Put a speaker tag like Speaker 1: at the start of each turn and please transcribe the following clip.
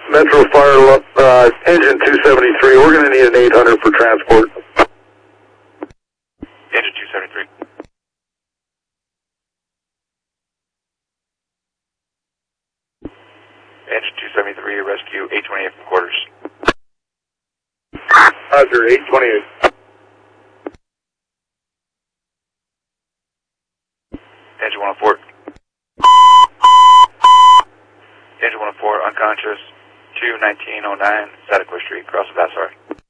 Speaker 1: Metro Fire, engine 273. We're going to need an 800 for transport.
Speaker 2: Engine 273. Engine 273, rescue 828 from quarters.
Speaker 1: Roger, 828.
Speaker 2: Engine 104. Engine 104, unconscious, 21909, Sataquah Street, Cross of Vassar.